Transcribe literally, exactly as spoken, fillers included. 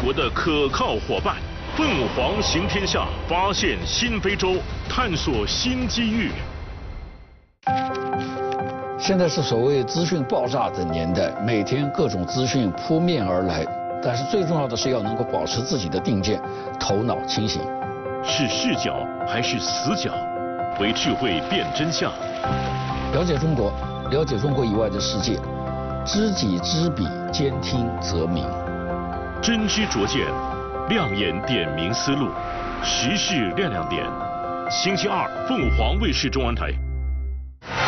国的可靠伙伴。凤凰行天下，发现新非洲，探索新机遇。 现在是所谓资讯爆炸的年代，每天各种资讯扑面而来，但是最重要的是要能够保持自己的定见，头脑清醒。 是视角还是死角？为智慧辨真相。 了解中国，了解中国以外的世界，知己知彼，兼听则明。 真知灼见，亮眼点明思路，时事亮亮点。星期二，凤凰卫视中文台。